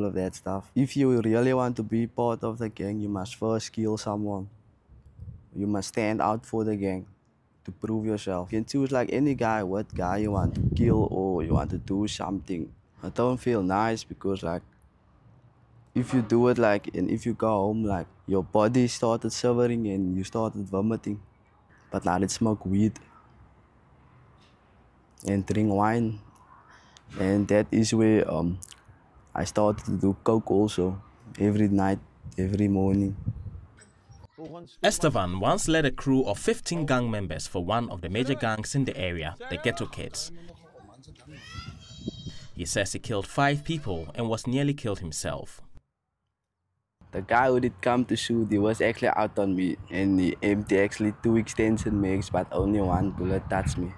all of that stuff. If you really want to be part of the gang, you must first kill someone. You must stand out for the gang to prove yourself. You can choose like any guy, what guy you want to kill or you want to do something. I don't feel nice because like if you do it like and if you go home like your body started shivering and you started vomiting. But now let's smoke weed and drink wine. And that is where I started to do coke also every night, every morning. Estevan once led a crew of 15 gang members for one of the major gangs in the area, the Ghetto Kids. He says he killed 5 people and was nearly killed himself. The guy who did come to shoot, he was actually out on me and he emptied actually 2 extension mags but only 1 bullet touched me.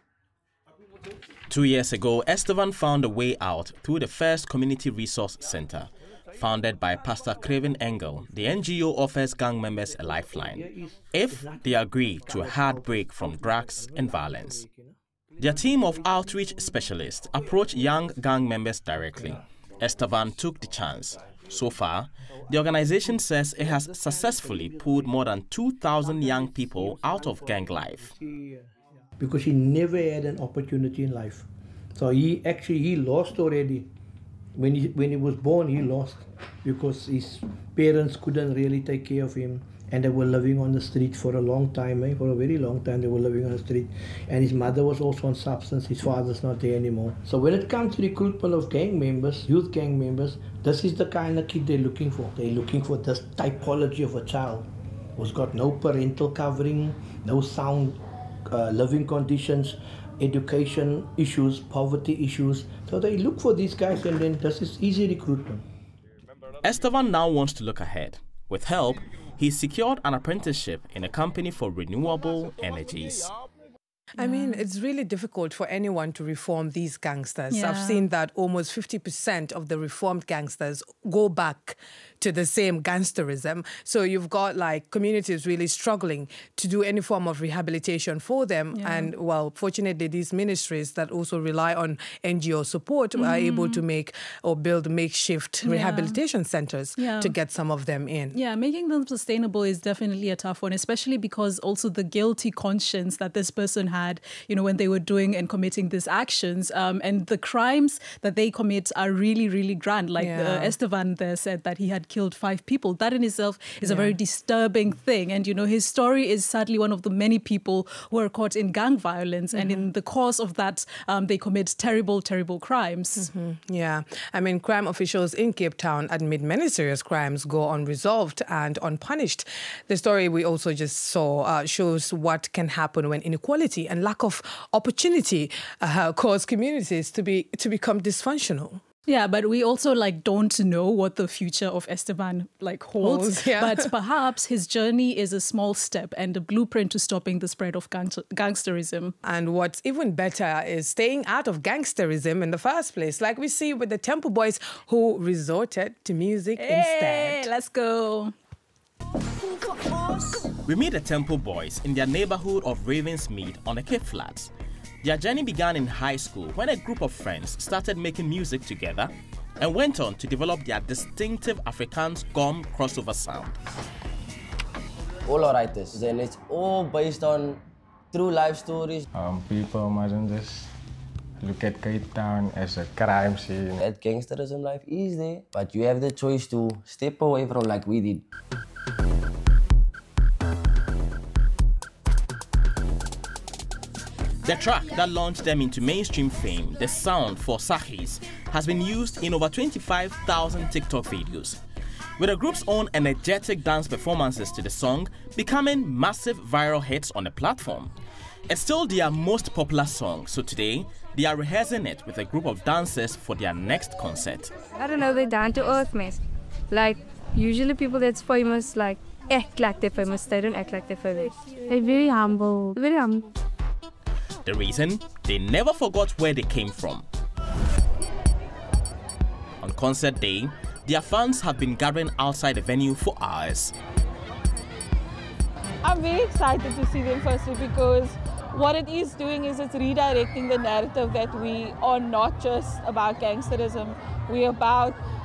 2 years ago, Estevan found a way out through the first community resource center. Founded by Pastor Craven Engel, the NGO offers gang members a lifeline if they agree to a hard break from drugs and violence. Their team of outreach specialists approach young gang members directly. Estevan took the chance. So far, the organization says it has successfully pulled more than 2,000 young people out of gang life. Because he never had an opportunity in life. So he lost already. When he was born, he lost because his parents couldn't really take care of him and they were living on the street for a long time, for a very long time they were living on the street. And his mother was also on substance, his father's not there anymore. So when it comes to recruitment of gang members, youth gang members, this is the kind of kid they're looking for. They're looking for this typology of a child who's got no parental covering, no sound living conditions, education issues, poverty issues. So they look for these guys and then this is easy recruitment. Estevan now wants to look ahead. With help, he secured an apprenticeship in a company for renewable energies. I mean, it's really difficult for anyone to reform these gangsters. Yeah. I've seen that almost 50% of the reformed gangsters go back to the same gangsterism. So you've got like communities really struggling to do any form of rehabilitation for them. Yeah. And well, fortunately, these ministries that also rely on NGO support are able to make or build makeshift rehabilitation centers to get some of them in. Yeah, making them sustainable is definitely a tough one, especially because also the guilty conscience that this person had, you know, when they were doing and committing these actions, and the crimes that they commit are really, really grand. Like Estevan there said that he had killed 5 people. That in itself is a very disturbing thing. And, you know, his story is sadly one of the many people who are caught in gang violence. And in the course of that, they commit terrible, terrible crimes. Yeah. I mean, crime officials in Cape Town admit many serious crimes go unresolved and unpunished. The story we also just saw shows what can happen when inequality and lack of opportunity cause communities to become dysfunctional. Yeah, but we also don't know what the future of Estevan holds. But perhaps his journey is a small step and a blueprint to stopping the spread of gangsterism. And what's even better is staying out of gangsterism in the first place, like we see with the Temple Boys who resorted to music instead. Let's go. We meet the Temple Boys in their neighborhood of Ravensmead on the Cape Flats. Their journey began in high school when a group of friends started making music together and went on to develop their distinctive Afrikaans gom crossover sound. All our writers, and it's all based on true life stories. People mustn't just look at Cape Town as a crime scene. That gangsterism life is there, but you have the choice to step away from like we did. The track that launched them into mainstream fame, the sound for Sahis, has been used in over 25,000 TikTok videos, with the group's own energetic dance performances to the song becoming massive viral hits on the platform. It's still their most popular song, so today they are rehearsing it with a group of dancers for their next concert. I don't know, they're down to earth, mate. Like, usually people that's famous, act like they're famous, they don't act like they're famous. They're very humble, very humble. The reason? They never forgot where they came from. On concert day, their fans have been gathering outside the venue for hours. I'm very excited to see them firstly because what it is doing is it's redirecting the narrative that we are not just about gangsterism. We're about